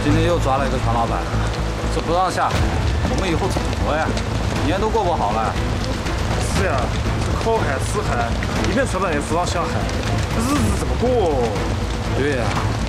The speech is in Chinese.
今天又抓了一个船老板，这不让下海，我们以后怎么活呀？年都过不好了。 是呀，这靠海吃海，一边船长也不让下海，日子怎么过？ 对呀。